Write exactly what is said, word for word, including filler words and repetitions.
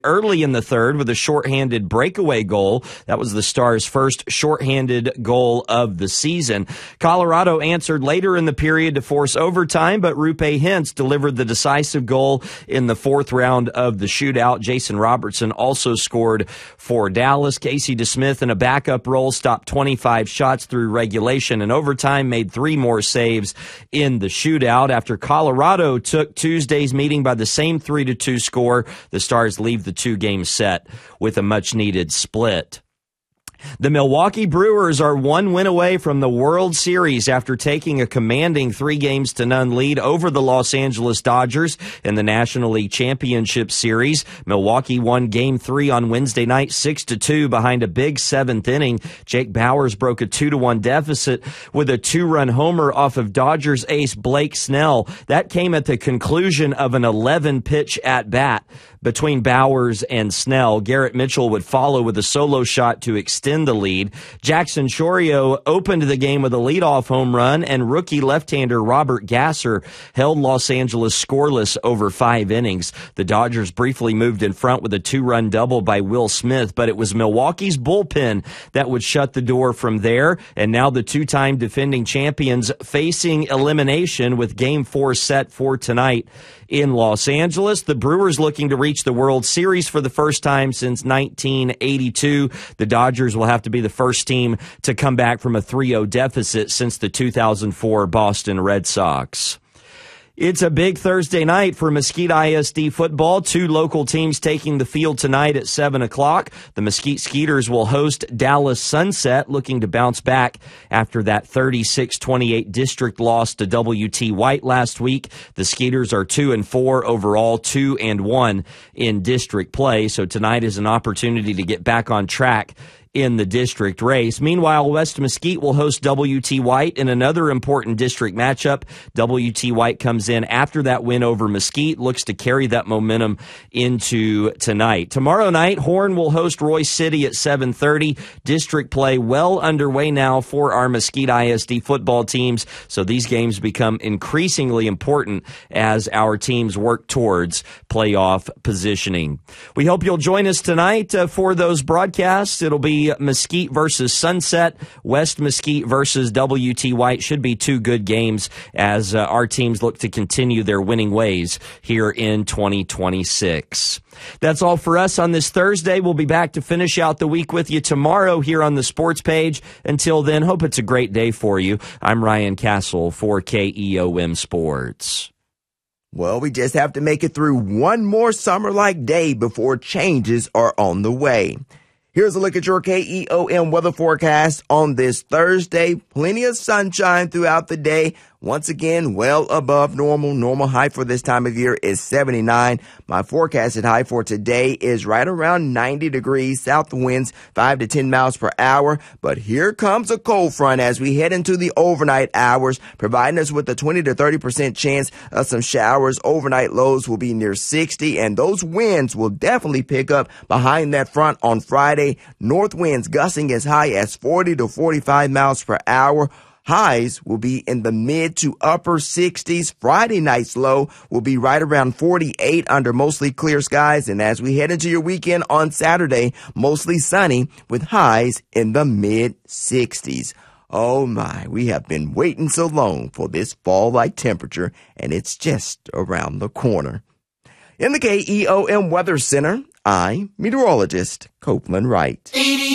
early in the third with a shorthanded breakaway goal. That was the Stars' first shorthanded goal of the season. Colorado answered later in the period to force overtime, but Roope Hintz delivered the decisive goal in the fourth round of the shootout. Jason Robertson also scored for Dallas. Casey DeSmith in a backup role stopped twenty-five shots through regulation and overtime, made three more saves in the shootout. After Colorado took Tuesday's meeting by the same three to two score, the Stars leave the two-game set with a much-needed split. The Milwaukee Brewers are one win away from the World Series after taking a commanding three games to none lead over the Los Angeles Dodgers in the National League Championship Series. Milwaukee won Game Three on Wednesday night, six to two, behind a big seventh inning. Jake Bauers broke a two to one deficit with a two-run homer off of Dodgers ace Blake Snell. That came at the conclusion of an eleven-pitch at-bat between Bauers and Snell. Garrett Mitchell would follow with a solo shot to extend the lead. Jackson Chourio opened the game with a leadoff home run, and rookie left-hander Robert Gasser held Los Angeles scoreless over five innings. The Dodgers briefly moved in front with a two-run double by Will Smith, but it was Milwaukee's bullpen that would shut the door from there, and now the two-time defending champions facing elimination with Game four set for tonight in Los Angeles. The Brewers looking to reach the World Series for the first time since nineteen eighty-two. The Dodgers will have to be the first team to come back from a three oh deficit since the two thousand four Boston Red Sox. It's a big Thursday night for Mesquite I S D football. Two local teams taking the field tonight at seven o'clock. The Mesquite Skeeters will host Dallas Sunset, looking to bounce back after that thirty-six twenty-eight district loss to W T White last week. The Skeeters are two and four overall, two and one in district play. So tonight is an opportunity to get back on track in the district race. Meanwhile, West Mesquite will host W T White in another important district matchup. W T White comes in after that win over Mesquite, looks to carry that momentum into tonight. Tomorrow night, Horn will host Royce City at seven thirty. District play well underway now for our Mesquite I S D football teams, so these games become increasingly important as our teams work towards playoff positioning. We hope you'll join us tonight uh, for those broadcasts. It'll be Mesquite versus Sunset, West Mesquite versus W T White. Should be two good games as uh, our teams look to continue their winning ways here in twenty twenty-six. That's all for us on this Thursday. We'll be back to finish out the week with you tomorrow here on the Sports Page. Until then, hope it's a great day for you. I'm Ryan Castle for K E O M Sports. Well, we just have to make it through one more summer-like day before changes are on the way. Here's a look at your K E O M weather forecast on this Thursday. Plenty of sunshine throughout the day. Once again, well above normal. Normal high for this time of year is seventy-nine. My forecasted high for today is right around ninety degrees. South winds five to ten miles per hour. But here comes a cold front as we head into the overnight hours, providing us with a twenty to thirty percent chance of some showers. Overnight lows will be near sixty, and those winds will definitely pick up behind that front on Friday. North winds gusting as high as forty to forty-five miles per hour. Highs will be in the mid to upper sixties. Friday night's low will be right around forty-eight under mostly clear skies. And as we head into your weekend on Saturday, mostly sunny with highs in the mid sixties. Oh my, we have been waiting so long for this fall-like temperature, and it's just around the corner. In the K E O M Weather Center, I'm meteorologist Copeland Wright.